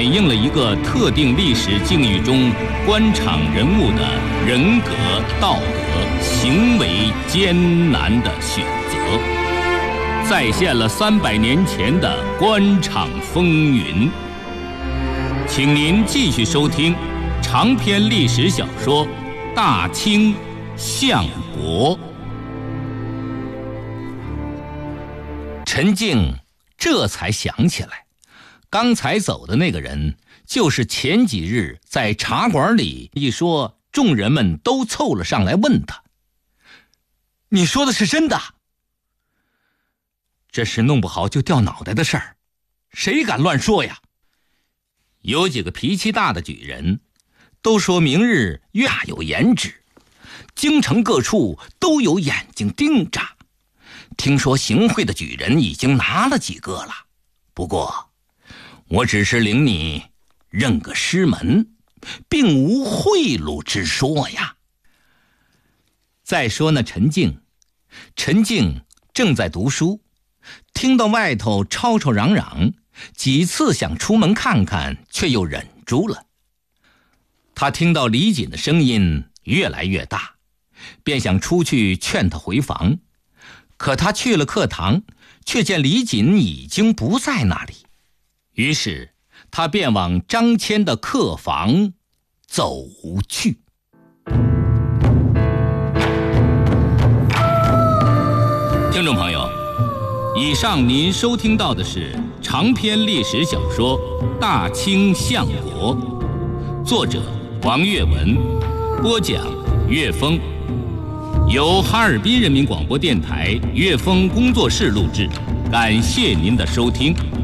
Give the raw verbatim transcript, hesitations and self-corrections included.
反映了一个特定历史境遇中官场人物的人格、道德、行为艰难的选择，再现了三百年前的官场风云。请您继续收听长篇历史小说《大清相国》。陈静这才想起来，刚才走的那个人就是前几日在茶馆里一说，众人们都凑了上来问他：“你说的是真的？这是弄不好就掉脑袋的事儿，谁敢乱说呀？”有几个脾气大的举人都说明日越有言旨，京城各处都有眼睛盯着。听说行贿的举人已经拿了几个了，不过我只是领你认个师门，并无贿赂之说呀。再说那陈静，陈静正在读书，听到外头吵吵嚷嚷，几次想出门看看，却又忍住了。他听到李锦的声音越来越大，便想出去劝他回房。可他去了课堂，却见李锦已经不在那里，于是他便往张骞的客房走去。听众朋友，以上您收听到的是长篇历史小说《大清相国》，作者王岳文，播讲岳峰，由哈尔滨人民广播电台岳峰工作室录制，感谢您的收听。